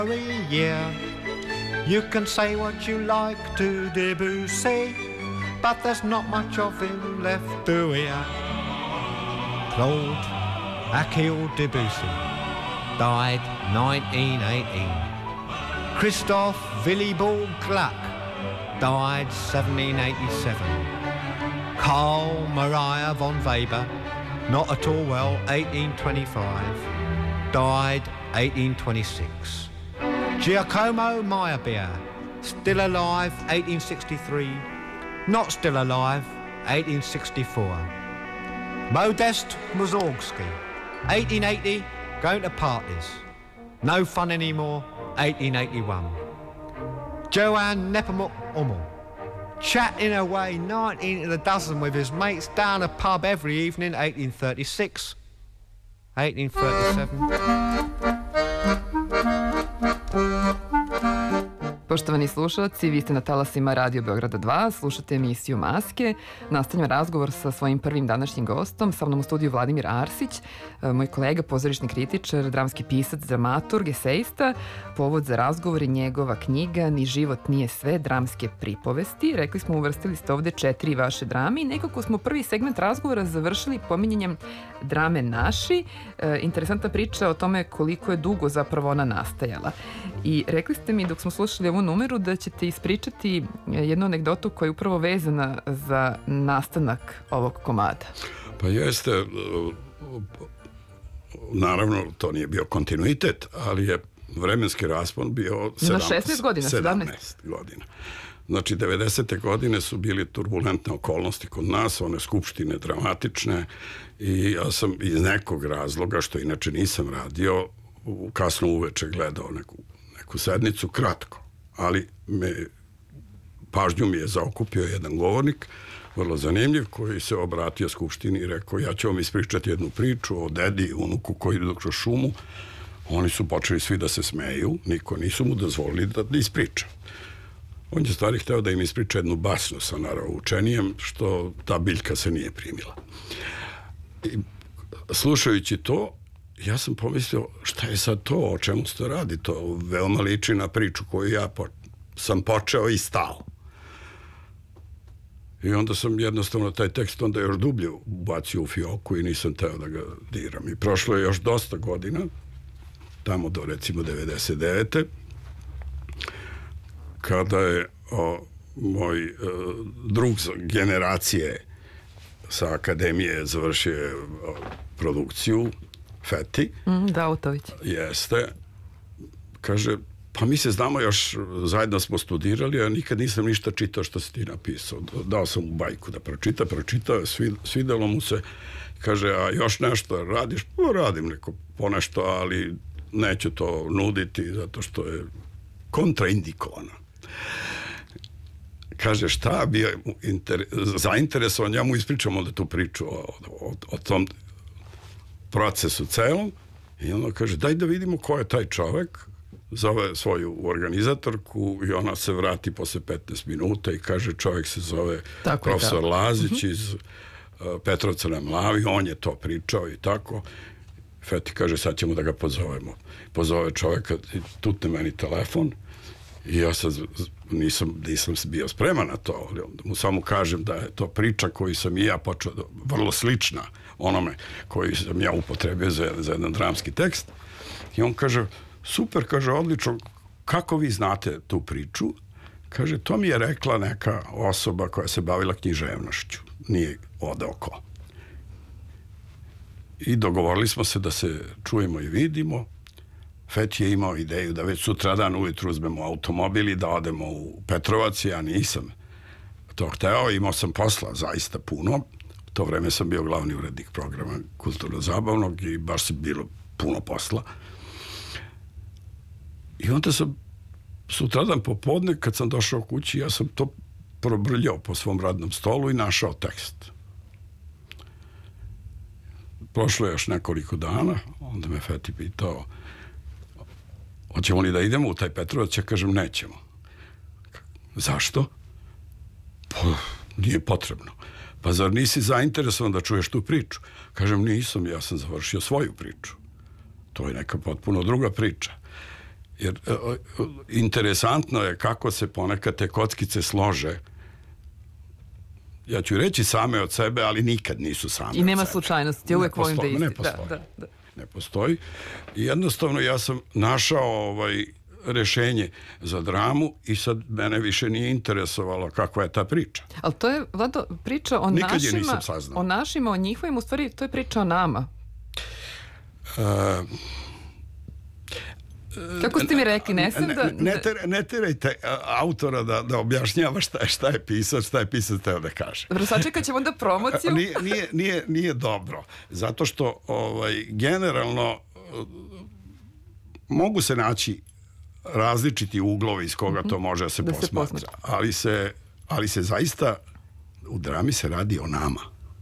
Yeah, you can say what you like to Debussy, but there's not much of him left to hear. Claude Achille Debussy died 1918. Christoph Willibald Gluck died 1787. Carl Maria von Weber, not at all well, 1825, died 1826. Giacomo Meyerbeer, still alive, 1863, not still alive, 1864. Modest Mussorgsky, 1880, going to parties, no fun anymore, 1881. Johann Nepomuk Hummel, chatting away 19 to the dozen with his mates down a pub every evening, 1836, 1837. Poštovani slušalci, vi ste na talasima Radio Beograda 2, slušate emisiju Maske. Nastavljam razgovor sa svojim prvim današnjim gostom, sa mnom u studiju Vladimir Arsić, moj kolega, pozorišni kritičar, dramski pisac, dramaturg, eseista. Povod za razgovor je njegova knjiga Ni život nije sve, dramske pripovesti. Rekli smo, uvrstili ste ovde 4 vaše drame i nekako smo prvi segment razgovora završili pominjanjem drame Naši. Interesantna priča o tome koliko je dugo zapravo ona nastajala. I rekli ste mi dok smo slušali ovu numeru da ćete ispričati jednu anegdotu koja je upravo vezana za nastanak ovog komada. Pa jeste, naravno to nije bio kontinuitet, ali je vremenski raspon bio 16 godina, 17 godina. Znači, 90. godine su bili turbulentne okolnosti kod nas, one skupštine dramatične, i ja sam iz nekog razloga, što inače nisam radio, kasno uveče gledao neku sednicu, kratko, ali pažnju mi je zaokupio jedan govornik, vrlo zanimljiv, koji se obratio skupštini i rekao, ja ću vam ispričati jednu priču o dedi i unuku koji idu kroz šumu. Oni su počeli svi da se smeju, nisu mu dozvolili da ispriča. On je stvari hteo da im ispriča jednu basnu sa naravoučenijem, što ta biljka se nije primila. I, slušajući to, ja sam pomislio, šta je sad to, o čemu se to radi? To veoma liči na priču koju ja sam počeo i stao. I onda sam jednostavno taj tekst onda još dublje ubacio u fioku i nisam teo da ga diram. I prošlo je još dosta godina, tamo do recimo 99. kada je moj drug generacije sa akademije završio produkciju, Feti. Dautović. Jeste. Kaže, pa mi se znamo još, zajedno smo studirali, a nikad nisam ništa čitao što si ti napisao. Dao sam mu bajku da pročitao, svidelo mu se. Kaže, a još nešto radiš? Pa radim ponešto, ali neću to nuditi zato što je kontraindikovano. Kaže, šta bi zainteresovan, ja mu ispričam onda tu priču o tom procesu celom, i onda kaže, daj da vidimo ko je taj čovek, zove svoju organizatorku i ona se vrati posle 15 minuta i kaže, čovek se zove profesor Lazić iz Petrovca na Mlavi, on je to pričao i tako. Feti kaže, sad ćemo da ga pozovemo. Pozove čoveka, tutne meni telefon i ja sad nisam bio spreman na to, ali onda mu samo kažem da je to priča koju sam i ja počeo, vrlo slična onome koji sam ja upotrebio za jedan dramski tekst. I on kaže, super, kaže, odlično, kako vi znate tu priču? Kaže, to mi je rekla neka osoba koja se bavila književnošću, nije odeoko. I dogovorili smo se da se čujemo i vidimo. Feti je imao ideju da već sutradan ujutru uzmemo automobil i da odemo u Petrovac, ja nisam to hteo, imao sam posla zaista puno. U to vreme sam bio glavni urednik programa kulturno-zabavnog i baš se bilo puno posla. I onda sam sutradan popodne, kad sam došao kući, ja sam to probrljao po svom radnom stolu i našao tekst. Prošlo je još nekoliko dana, onda me Feti pitao, hoćemo li da idemo u taj Petrovac? Ja kažem, nećemo. Zašto? Pa, nije potrebno. Pa zar nisi zainteresovan da čuješ tu priču? Kažem, nisam, ja sam završio svoju priču. To je neka potpuno druga priča. Jer interesantno je kako se ponekad te kockice slože. Ja ću reći same od sebe, ali nikad nisu same od sebe. I nema slučajnosti, ja uvek volim da isti. Ne postoji. Ne postoji. I jednostavno ja sam našao rešenje za dramu i sad mene više nije interesovalo kakva je ta priča. Ali to je, Vlado, priča o našima, o njihovim, u stvari to je priča o nama. Kako ste mi rekli, ne terajte autora da objašnjava šta je pisac teo da kaže. Dobro, sačekat ćemo onda promociju. Nije dobro, zato što generalno mogu se naći različiti uglovi iz koga to može da se posmatra. Ali se zaista u drami se radi o nama.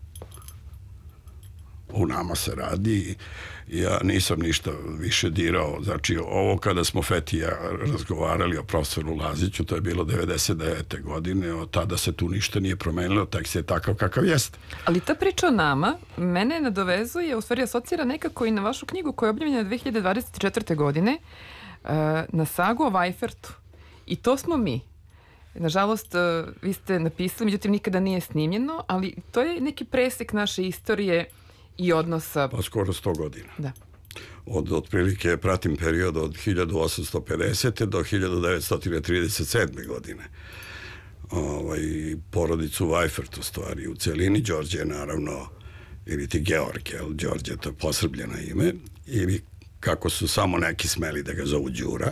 U nama se radi. Ja nisam ništa više dirao. Znači, ovo kada smo Feti i ja razgovarali o profesoru Laziću, to je bilo 99. godine, od tada se tu ništa nije promenilo, tekst je takav kakav jeste. Ali ta priča o nama mene nadovezuje, u stvari asocira nekako i na vašu knjigu koja je objavljena 2024. godine, na sagu o Vajfertu. I to smo mi. Nažalost, vi ste napisali, međutim nikada nije snimljeno, ali to je neki presek naše istorije i odnosa... Pa skoro 100 godina. Da. Otprilike pratim period od 1850. do 1937. godine. Porodicu Vajfert u stvari u celini. Đorđe je naravno, ili ti Georg, Đorđe to je posrbljeno ime, ili kako su samo neki smeli da ga zovu Đura.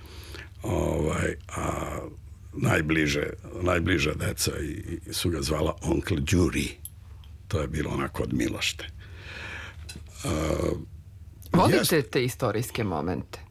A najbliža deca su ga zvala Onkl Đuri. To je bilo onako od milošte. Volite te istorijske momente?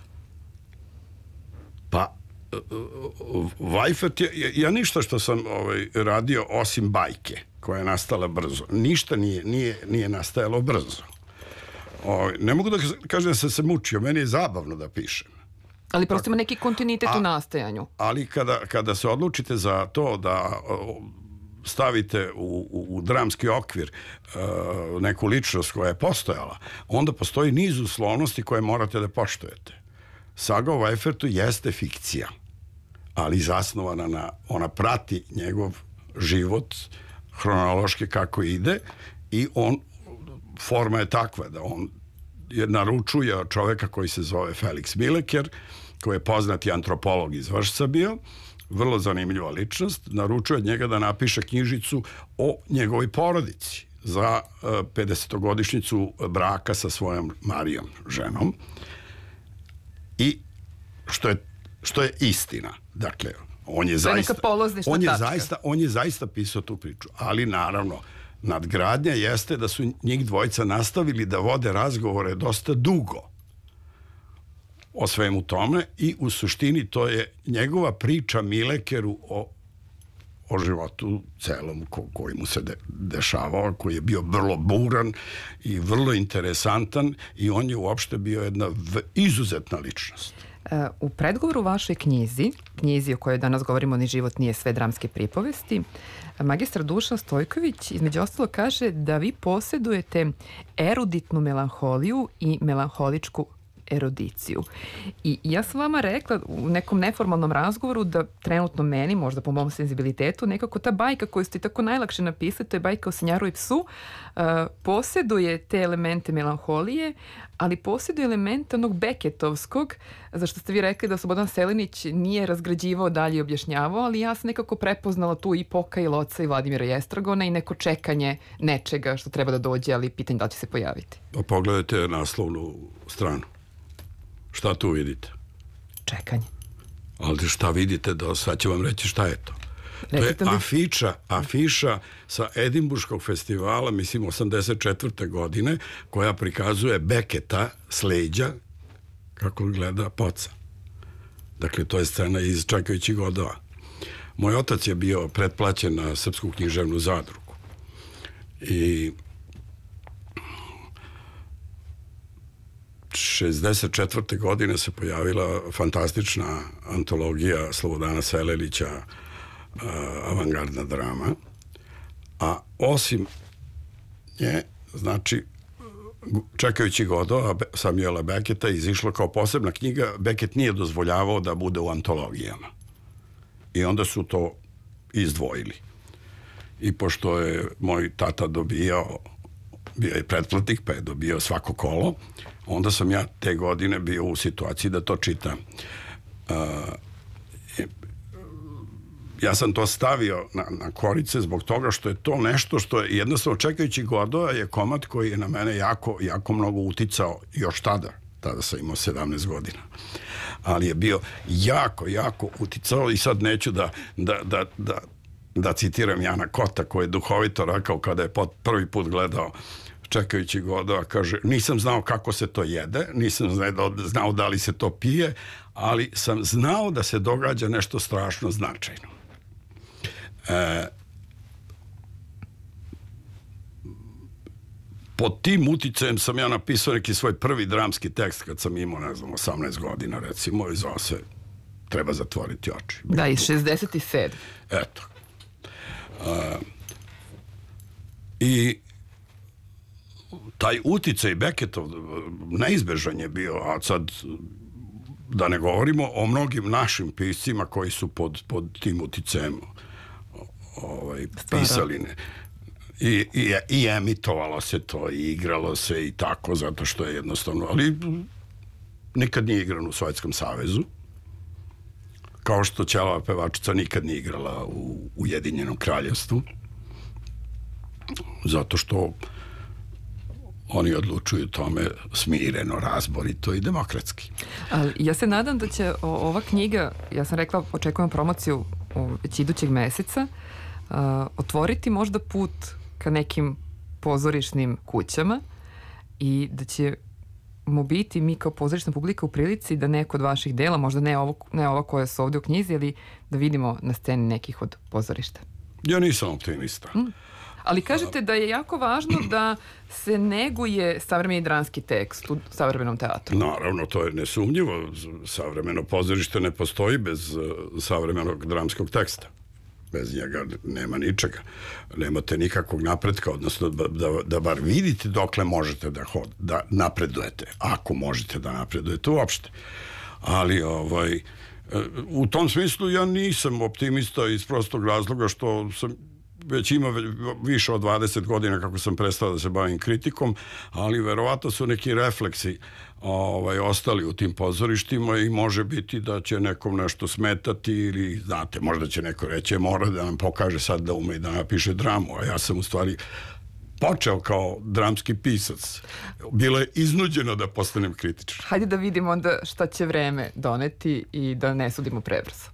Pa, Vajfert ja ništa što sam radio osim bajke koja je nastala brzo. Ništa nije nastajalo brzo. Ne mogu da kažem da sam se mučio, meni je zabavno da pišem. Ali prosto ima neki kontinuitet u nastajanju. Ali kada se odlučite za to da stavite u dramski okvir neku ličnost koja je postojala, onda postoji niz uslovnosti koje morate da poštujete. Saga o Vajfertu jeste fikcija, ali zasnovana ona prati njegov život hronološki kako ide i forma je takva da on naručuje od čoveka koji se zove Felix Bileker, koji je poznati antropolog iz Vršca bio, vrlo zanimljiva ličnost, naručuje od njega da napiše knjižicu o njegovoj porodici za 50-godišnjicu braka sa svojom Marijom, ženom. I što je istina. Dakle, on je zaista pisao tu priču. Ali naravno, nadgradnja jeste da su njih dvojica nastavili da vode razgovore dosta dugo o svemu tome i u suštini to je njegova priča Milekeru o životu celom koji mu se dešavao, koji je bio vrlo buran i vrlo interesantan i on je uopšte bio jedna izuzetna ličnost. U predgovoru vašoj knjizi o kojoj danas govorimo Ni život nije sve dramske pripovesti, magistar Dušan Stojković između ostalo kaže da vi posjedujete eruditnu melanholiju i melanholičku erudiciju. I ja sam vama rekla u nekom neformalnom razgovoru da trenutno meni, možda po mom senzibilitetu, nekako ta bajka koju ste tako najlakše napisali, to je bajka o Senjaru i psu, posjeduje te elemente melanholije, ali posjeduje elemente onog Beketovskog, zašto ste vi rekli da Slobodan Selinić nije razgrađivao dalje i objašnjavao, ali ja sam nekako prepoznala tu i Poka i Loca i Vladimira Jestragona i neko čekanje nečega što treba da dođe, ali pitanje da će se pojaviti. Pogledajte naslovnu stranu. Šta tu vidite? Čekanje. Ali šta vidite, sad ću vam reći šta je to. To je afiša sa Edinburškog festivala, mislim 84. godine, koja prikazuje Beketa s leđa kako gleda Poca. Dakle, to je scena iz Čekajućih godova. Moj otac je bio pretplaćen na Srpsku književnu zadrugu. I 64. godine se pojavila fantastična antologija Slobodana Selelića, avangardna drama, a osim nje, znači, Čekajući Godo Samuela Becketa izišla kao posebna knjiga. Beckett nije dozvoljavao da bude u antologijama. I onda su to izdvojili. I pošto je moj tata bio je pretplatnik, pa je dobio svako kolo, onda sam ja te godine bio u situaciji da to čitam. Ja sam to stavio na korice zbog toga što je to nešto što je jednostavno Čekajući Godoa je komad koji je na mene jako mnogo uticao još tada sam imao 17 godina. Ali je bio jako uticao i sad neću da citiram Jana Kota koji je duhovito rekao kada je prvi put gledao Čekajući Godoa, kaže, nisam znao kako se to jede, nisam znao da li se to pije, ali sam znao da se događa nešto strašno značajno. Pod tim uticajem sam ja napisao neki svoj prvi dramski tekst kad sam imao, 18 godina, recimo, i zvao se Treba zatvoriti oči. Da, iz 67. Eto. I taj uticaj Beckettov neizbežan je bio, a sad da ne govorimo o mnogim našim piscima koji su pod tim uticajem pisali. I emitovalo se to, i igralo se i tako, zato što je jednostavno, ali nikad nije igran u Sovjetskom savezu, kao što Ćelava pevačica nikad nije igrala u Ujedinjenom kraljevstvu, zato što oni odlučuju tome smireno, razborito i demokratski. Ali ja se nadam da će ova knjiga, ja sam rekla, očekujem promociju već idućeg meseca, otvoriti možda put ka nekim pozorišnim kućama i da ćemo biti mi kao pozorišna publika u prilici da neko od vaših dela, možda ne ova koja su ovdje u knjizi, ali da vidimo na sceni nekih od pozorišta. Ja nisam optimista. Ali kažete da je jako važno da se neguje savremeni dramski tekst u savremenom teatru. Naravno, to je nesumnjivo. Savremeno pozorište ne postoji bez savremenog dramskog teksta. Bez njega nema ničega. Nemate nikakvog napretka, odnosno da bar vidite dokle možete da napredujete. Ako možete da napredujete uopšte. Ali u tom smislu ja nisam optimista iz prostog razloga što sam već ima više od 20 godina kako sam prestao da se bavim kritikom, ali verovatno su neki refleksi ostali u tim pozorištima i može biti da će nekom nešto smetati ili, znate, možda će neko reći mora da nam pokaže sad da ume i da napiše dramu, a ja sam u stvari počeo kao dramski pisac. Bilo je iznuđeno da postanem kritičar. Hajde da vidimo onda šta će vreme doneti i da ne sudimo prebrzo.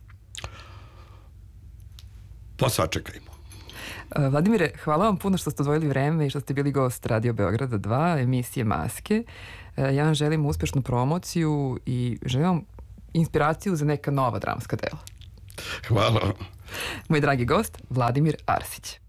Pa sačekajmo. Vladimire, hvala vam puno što ste odvojili vreme i što ste bili gost Radio Beograda 2, emisije Maske. Ja vam želim uspešnu promociju i želim vam inspiraciju za neka nova dramska dela. Hvala. Moj dragi gost, Vladimir Arsić.